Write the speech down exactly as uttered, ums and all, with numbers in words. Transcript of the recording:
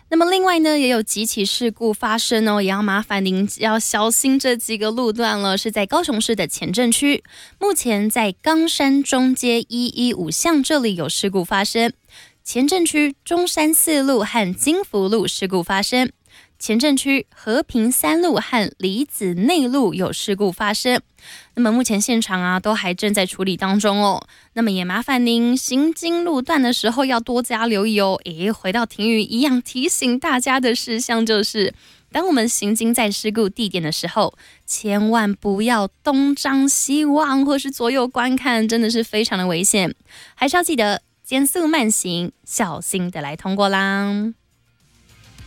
那么另外呢，也有几起事故发生哦，也要麻烦您要小心这几个路段了，是在高雄市的前镇区，目前在冈山中街一一五巷这里有事故发生，前镇区中山四路和金福路事故发生，前镇区和平三路和李子内路有事故发生，那么目前现场啊都还正在处理当中哦。那么也麻烦您行经路段的时候要多加留意哦。诶，回到停雨一样提醒大家的事项就是，当我们行经在事故地点的时候，千万不要东张西望或是左右观看，真的是非常的危险，还是要记得减速慢行，小心的来通过啦。